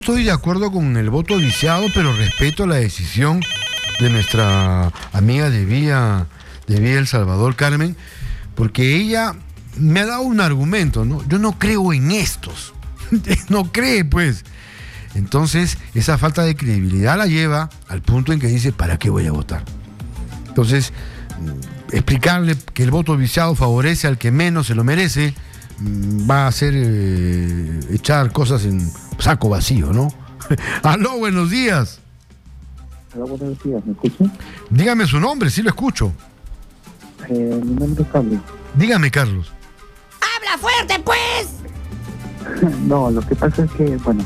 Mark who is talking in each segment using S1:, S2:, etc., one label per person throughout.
S1: Estoy de acuerdo con el voto viciado, pero respeto la decisión de nuestra amiga de Vía El Salvador, Carmen, porque ella me ha dado un argumento, ¿no? Yo no creo en estos. No cree, pues. Entonces, esa falta de credibilidad la lleva al punto en que dice, ¿para qué voy a votar? Entonces, explicarle que el voto viciado favorece al que menos se lo merece, va a hacer echar cosas en saco vacío, ¿no? Aló, buenos días.
S2: Hola, buenos días, ¿me escuchan?
S1: Dígame su nombre, sí lo escucho.
S2: Mi nombre es Carlos.
S1: Dígame, Carlos.
S3: ¡Habla fuerte, pues!
S2: No, lo que pasa es que, bueno,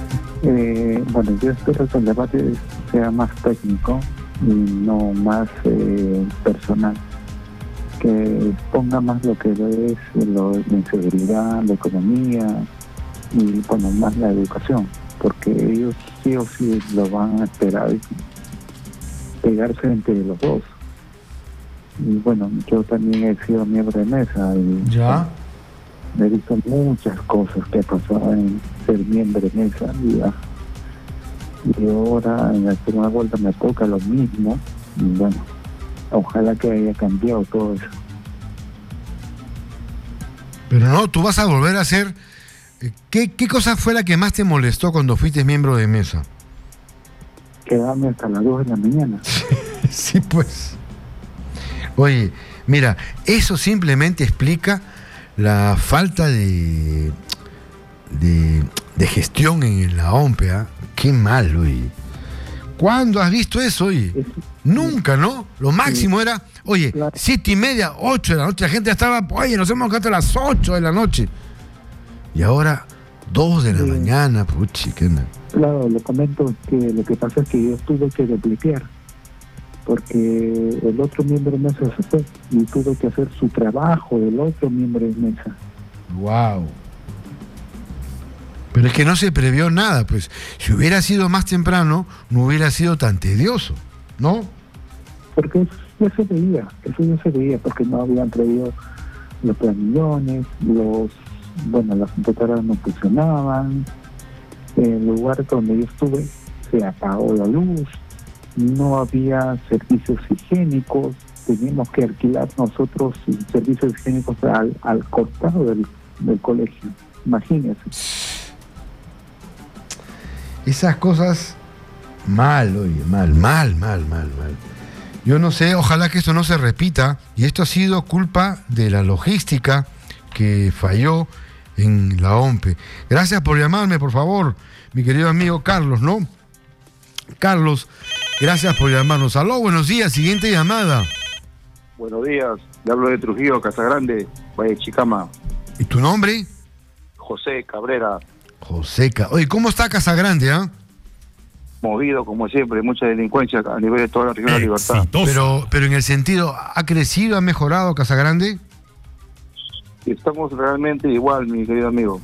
S2: yo espero que el debate sea más técnico y no más personal, que ponga más lo que es la inseguridad, la economía y, bueno, más la educación, porque ellos sí o sí lo van a esperar pegarse entre los dos. Y bueno, yo también he sido miembro de mesa y
S1: ¿Ya?
S2: he visto muchas cosas que pasaban en ser miembro de mesa y ahora en la segunda vuelta me toca lo mismo y bueno, ojalá que haya cambiado todo eso.
S1: Pero no, tú vas a volver a hacer... ¿Qué cosa fue la que más te molestó cuando fuiste miembro de mesa?
S2: Quedarme hasta las 2 de la mañana.
S1: Sí, pues. Oye, mira, eso simplemente explica la falta de gestión en la OMPE, ¿eh? Qué mal, oye. ¿Cuándo has visto eso, oye? Nunca, ¿no? Lo máximo era, oye, 7:30, 8 de la noche, la gente ya estaba, oye, nos hemos quedado a las 8 de la noche. Y ahora, 2 de la mañana, puchi, qué mal.
S2: Claro, le comento que lo que pasa es que yo tuve que duplicar, porque el otro miembro de mesa se fue y tuve que hacer su trabajo del otro miembro de mesa.
S1: Wow. Pero es que no se previó nada, pues. Si hubiera sido más temprano, no hubiera sido tan tedioso, ¿no?
S2: Porque eso ya se veía, porque no habían traído los planillones, las computadoras no funcionaban, el lugar donde yo estuve se apagó la luz, no había servicios higiénicos, teníamos que alquilar nosotros servicios higiénicos al costado del colegio, imagínense.
S1: Esas cosas, mal, oye, mal. Yo no sé, ojalá que esto no se repita, y esto ha sido culpa de la logística que falló en la OMPE. Gracias por llamarme, por favor, mi querido amigo Carlos, ¿no? Carlos, gracias por llamarnos. Aló, buenos días, siguiente llamada.
S4: Buenos días, le hablo de Trujillo, Casagrande, Valle Chicama.
S1: ¿Y tu nombre?
S4: José Cabrera.
S1: Oye, ¿cómo está Casagrande, ah?
S4: Movido, como siempre, mucha delincuencia a nivel de toda la región de la Libertad.
S1: Pero en el sentido, ¿ha crecido, ha mejorado Casagrande?
S4: Estamos realmente igual, mi querido amigo.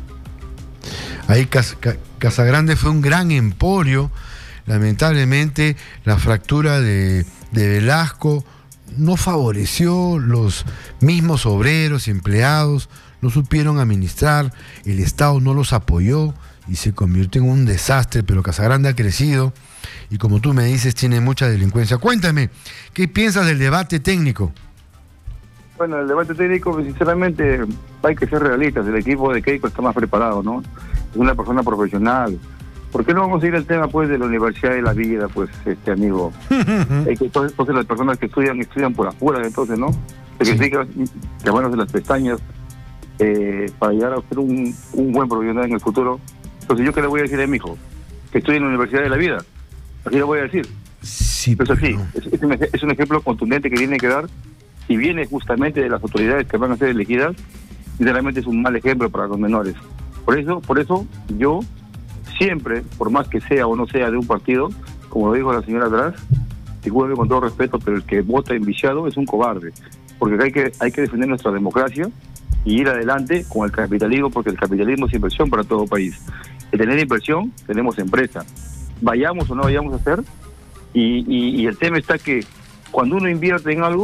S1: Ahí Casagrande fue un gran emporio. Lamentablemente, la fractura de Velasco no favoreció los mismos obreros y empleados, no supieron administrar, el Estado no los apoyó y se convirtió en un desastre, pero Casagrande ha crecido y, como tú me dices, tiene mucha delincuencia. Cuéntame, ¿qué piensas del debate técnico?
S4: Bueno, el debate técnico, sinceramente, hay que ser realistas. El equipo de Keiko está más preparado, ¿no? Es una persona profesional. ¿Por qué no vamos a ir al tema, pues, de la Universidad de la Vida, pues, amigo? Entonces las personas que estudian por afuera, entonces, ¿no? Porque sí que van a hacer las pestañas para llegar a ser un buen profesional en el futuro. Entonces, ¿yo qué le voy a decir a mi hijo? Que estudie en la Universidad de la Vida. Así le voy a decir.
S1: Sí,
S4: entonces,
S1: pero...
S4: es un ejemplo contundente que tiene que dar, y viene justamente de las autoridades que van a ser elegidas, y realmente es un mal ejemplo para los menores. Por eso yo siempre, por más que sea o no sea de un partido, como lo dijo la señora atrás, discúlpeme con todo respeto, pero el que vota enviciado es un cobarde, porque hay que defender nuestra democracia y ir adelante con el capitalismo, porque el capitalismo es inversión para todo país. De tener inversión, tenemos empresa. Vayamos o no vayamos a hacer, y el tema está que cuando uno invierte en algo,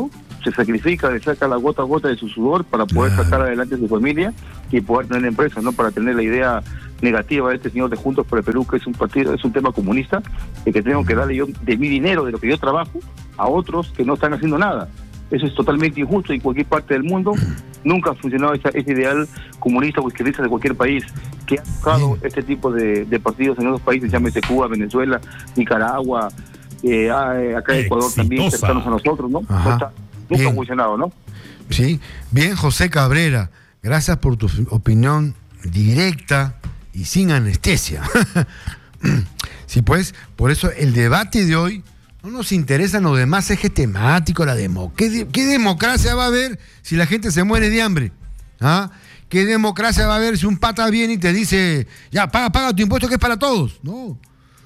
S4: se sacrifica, le saca la gota a gota de su sudor para poder sacar adelante a su familia y poder tener empresas, ¿no? Para tener la idea negativa de este señor de Juntos por el Perú, que es un partido, es un tema comunista, y que tengo que darle yo de mi dinero, de lo que yo trabajo, a otros que no están haciendo nada. Eso es totalmente injusto en cualquier parte del mundo. Nunca ha funcionado ese ideal comunista o izquierdista de cualquier país que ha buscado este tipo de partidos en otros países, llámese Cuba, Venezuela, Nicaragua, acá en Ecuador también, cercanos a nosotros, ¿no? Nunca ha funcionado, ¿no?
S1: Sí, bien, José Cabrera, gracias por tu opinión directa y sin anestesia. Sí, pues, por eso el debate de hoy no nos interesan los demás ejes temáticos, ¿Qué democracia va a haber si la gente se muere de hambre? ¿Ah? ¿Qué democracia va a haber si un pata viene y te dice, ya, paga tu impuesto que es para todos? No.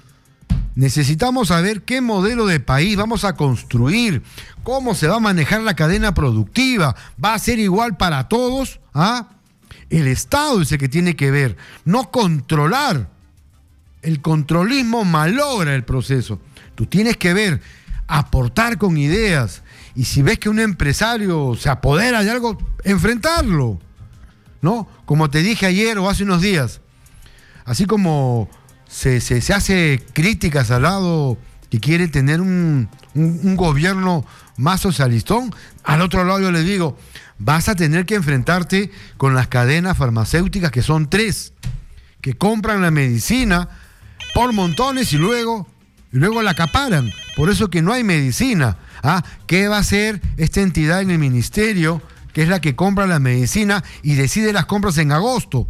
S1: Necesitamos saber qué modelo de país vamos a construir, cómo se va a manejar la cadena productiva, va a ser igual para todos. ¿Ah? El Estado es el que tiene que ver, no controlar. El controlismo malogra el proceso. Tú tienes que ver, aportar con ideas, y si ves que un empresario se apodera de algo, enfrentarlo, ¿no? Como te dije ayer o hace unos días, así como se hace críticas al lado que quiere tener un gobierno más socialistón, al otro lado yo le digo, vas a tener que enfrentarte con las cadenas farmacéuticas, que son 3, que compran la medicina por montones y luego la acaparan. Por eso que no hay medicina. ¿Ah? ¿Qué va a hacer esta entidad en el ministerio, que es la que compra la medicina y decide las compras en agosto?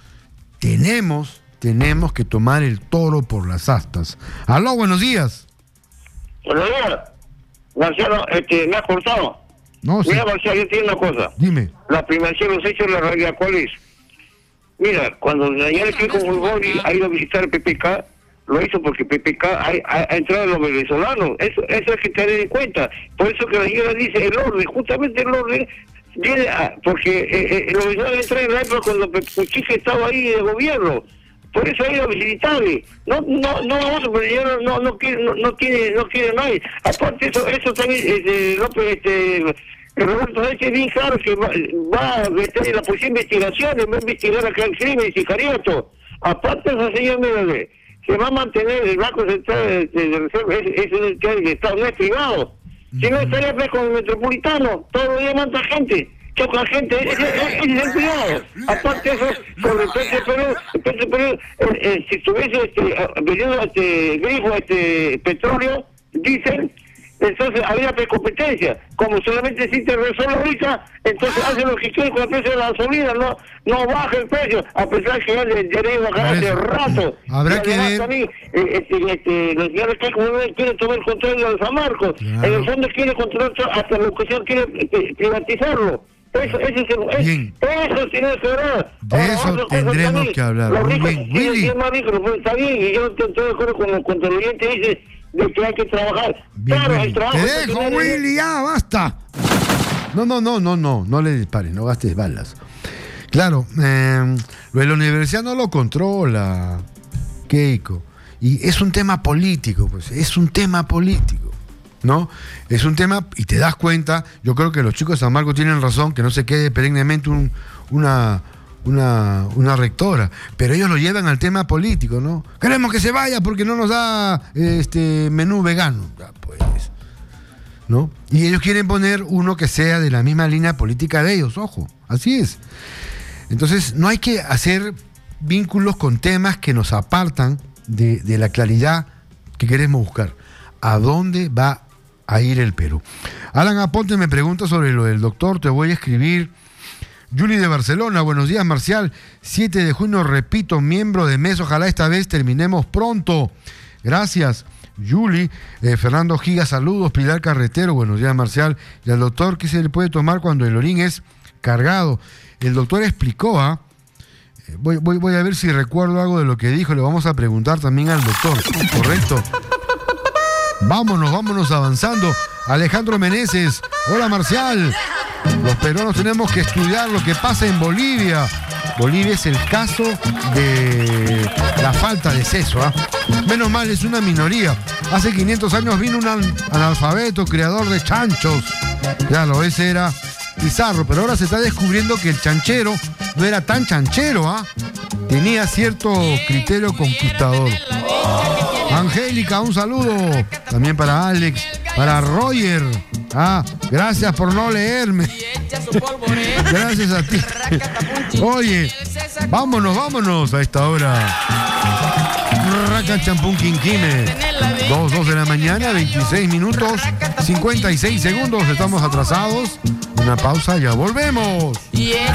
S1: Tenemos que tomar el toro por las astas. Aló, buenos días.
S5: Buenos días. Marciano, me has cortado.
S1: No, sí.
S5: Mira, Marciano, yo tengo una cosa.
S1: Dime.
S5: La primacía de los hechos, la realidad, ¿cuál es? Mira, cuando Daniel Chico Fulgori ha ido a visitar el PPK, lo hizo porque PPK ha entrado en los venezolanos. Eso hay que tener en cuenta. Por eso que la señora dice el orden, justamente el orden viene porque los venezolanos entraron en la época cuando Puchiche estaba ahí de gobierno. Por eso ha ido a visitarle. No vamos a pero no quiere nadie. Aparte eso también López, Roberto Sánchez bien claro que va a meter en la policía investigaciones, va a investigar acá el crimen y sicariato. Aparte esa señora, mírale, se va a mantener el Banco Central de Reserva, es el Estado, no es privado. Si no estaría pues con el Metropolitano, todos los días manda gente, choca gente, es el privado. Aparte eso, sobre el precio Perú, si estuviese vendiendo grifo, petróleo, dicen, entonces habría competencia. Como solamente existe Repsol ahorita, entonces hacen lo que quieren con el precio de la gasolina, no baja el precio, a pesar que ya le bajar hace rato.
S1: Habrá que ver.
S5: También, los señores que quieren tomar el control de los San Marcos, en el fondo quiere controlar hasta la educación, quiere privatizarlo. Eso tiene que ver.
S1: De eso tendremos que hablar. Muy bien, Willy.
S5: Está bien, y yo estoy de acuerdo con el oyente dice de que hay que trabajar.
S1: Bien,
S5: claro,
S1: Willy.
S5: el trabajo.
S1: Te dejo, Willy, ya, basta. No le dispares, no gastes balas. Claro, lo de la universidad no lo controla Keiko. Y es un tema político, pues, ¿no? Es un tema, y te das cuenta, yo creo que los chicos de San Marcos tienen razón, que no se quede perennemente una rectora, pero ellos lo llevan al tema político, ¿no? Queremos que se vaya porque no nos da menú vegano, ya, pues, ¿no? Y ellos quieren poner uno que sea de la misma línea política de ellos, ojo, así es. Entonces no hay que hacer vínculos con temas que nos apartan de la claridad que queremos buscar. ¿A dónde va a ir el Perú? Alan Aponte me pregunta sobre lo del doctor, te voy a escribir. Yuli de Barcelona, buenos días, Marcial. 7 de junio, repito, miembro de MES, ojalá esta vez terminemos pronto. Gracias, Yuli. Fernando Giga, saludos. Pilar Carretero, buenos días, Marcial. Y al doctor, ¿qué se le puede tomar cuando el orín es cargado? El doctor explicó, voy a ver si recuerdo algo de lo que dijo, le vamos a preguntar también al doctor, ¿correcto? Vámonos avanzando. Alejandro Meneses, hola Marcial. Los peruanos tenemos que estudiar lo que pasa en Bolivia. Bolivia es el caso de la falta de seso. Menos mal, es una minoría. Hace 500 años vino un analfabeto, criador de chanchos, Claro, ese era Pizarro, pero ahora se está descubriendo que el chanchero no era tan chanchero, ¿ah? Tenía cierto criterio conquistador. Angélica, un saludo. También para Alex, para Roger. Gracias por no leerme. Gracias a ti. Oye, vámonos a esta hora. Raca champún quinquime. 2 de la mañana, 26 minutos, 56 segundos. Estamos atrasados. Una pausa, ya volvemos.